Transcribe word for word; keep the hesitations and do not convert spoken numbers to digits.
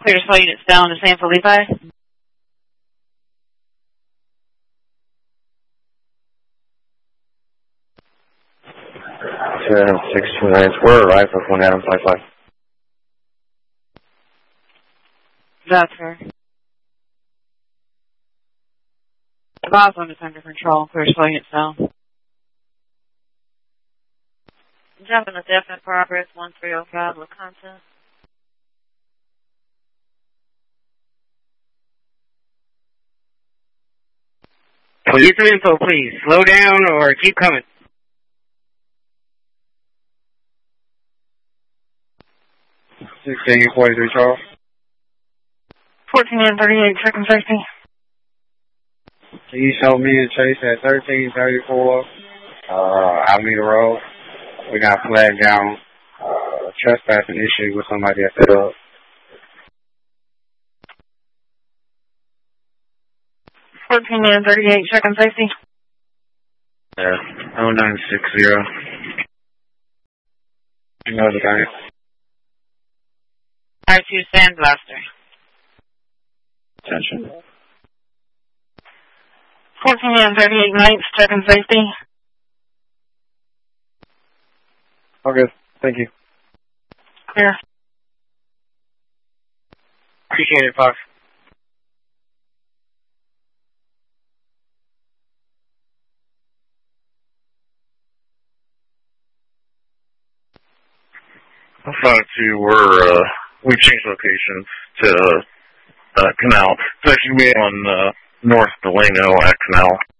Clear swell units down to San Felipe. Seven six two nine square, right for one Adam five five. That's her. The boss one is under control. Clear swell units down. Jumping to definite progress one three oh five, LeConte. Police some info, please. Slow down or keep coming. sixteen forty-three, Charles. fourteen and thirty-eight, second safety. Can you show me and Chase at thirteen thirty-four, uh, Alameda Road? We got flagged down, uh, trespassing issue with somebody at the up. fourteen and thirty-eight, second safety. Yeah, oh nine six zero. You know the guy. R two Sandblaster. Attention. fourteen and thirty-eight, ninth, second safety. Okay, thank you. Clear. Appreciate it, Fox. five two, we're, uh, we've changed location to, uh, Canal. It's actually on, uh, North Delano at Canal.